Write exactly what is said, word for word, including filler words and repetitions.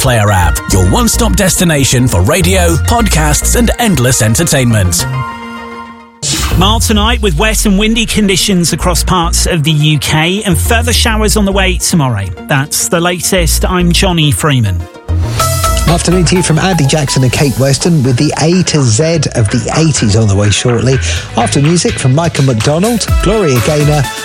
Player app, your one-stop destination for radio, podcasts and endless entertainment. Mild tonight with wet and windy conditions across parts of the U K and further showers on the way tomorrow. That's the latest. I'm Johnny Freeman. Afternoon to you from Andy Jackson and Kate Weston with the A to Z of the eighties on the way shortly. After music from Michael McDonald, Gloria Gaynor